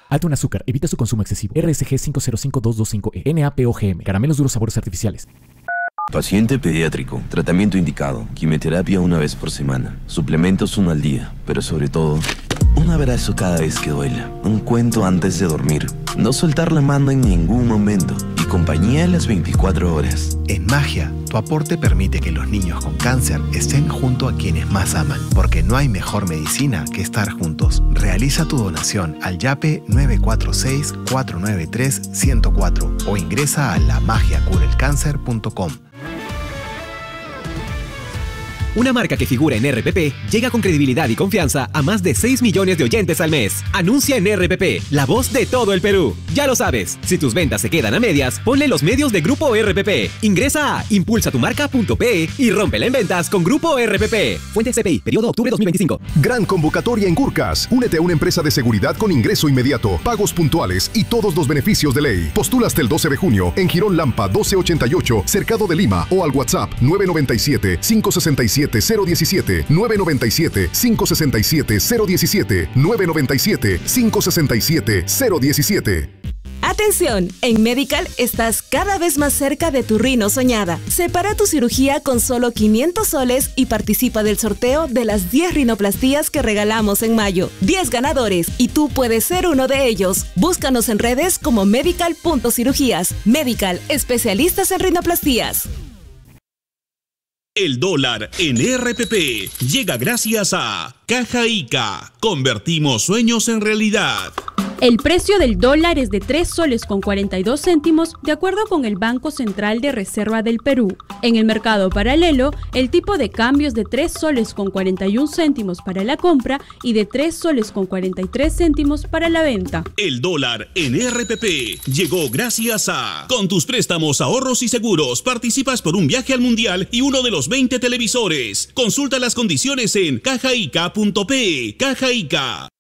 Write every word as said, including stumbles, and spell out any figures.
Alto en azúcar, evita su consumo excesivo. R S G cinco cero cinco dos dos cinco E, N A P O G M, caramelos duros sabores artificiales. Paciente pediátrico, tratamiento indicado, quimioterapia una vez por semana, suplementos uno al día, pero sobre todo, un abrazo cada vez que duela, un cuento antes de dormir, no soltar la mano en ningún momento y compañía las veinticuatro horas. En Magia, tu aporte permite que los niños con cáncer estén junto a quienes más aman, porque no hay mejor medicina que estar juntos. Realiza tu donación al YAPE nueve cuatro seis, cuatro nueve tres, uno cero cuatro o ingresa a la magia cura el cáncer punto com. Una marca que figura en R P P llega con credibilidad y confianza a más de seis millones de oyentes al mes. Anuncia en R P P, la voz de todo el Perú. Ya lo sabes, si tus ventas se quedan a medias, ponle los medios de Grupo R P P. Ingresa a impulsa tu marca punto pe y rómpela en ventas con Grupo R P P. Fuente C P I, periodo octubre dos mil veinticinco. Gran convocatoria en Gurkas. Únete a una empresa de seguridad con ingreso inmediato, pagos puntuales y todos los beneficios de ley. Postula hasta el doce de junio en Girón Lampa doce ochenta y ocho, Cercado de Lima, o al WhatsApp nueve nueve siete, cinco seis siete, cero uno siete, nueve nueve siete, cinco seis siete, cero uno siete, nueve nueve siete, cinco seis siete, cero uno siete. ¡Atención! En Medical estás cada vez más cerca de tu rino soñada. Separa tu cirugía con solo quinientos soles y participa del sorteo de las diez rinoplastías que regalamos en mayo. diez ganadores y tú puedes ser uno de ellos. Búscanos en redes como medical punto cirugías. Medical, especialistas en rinoplastías. El dólar en R P P llega gracias a Caja Ica. Convertimos sueños en realidad. El precio del dólar es de tres soles con cuarenta y dos céntimos de acuerdo con el Banco Central de Reserva del Perú. En el mercado paralelo, el tipo de cambio es de tres soles con cuarenta y un céntimos para la compra y de tres soles con cuarenta y tres céntimos para la venta. El dólar en R P P llegó gracias a... Con tus préstamos, ahorros y seguros, participas por un viaje al mundial y uno de los veinte televisores. Consulta las condiciones en caja ica punto pe. Caja Ica.